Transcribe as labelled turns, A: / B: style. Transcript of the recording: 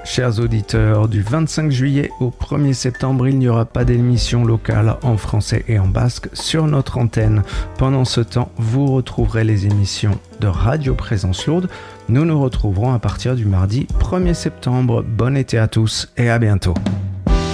A: Chers auditeurs, du 25 juillet au 1er septembre, il n'y aura pas d'émission locale en français et en basque sur notre antenne. Pendant ce temps, vous retrouverez les émissions de Radio Présence Lourde. Nous nous retrouverons à partir du mardi 1er septembre. Bon été à tous et à bientôt.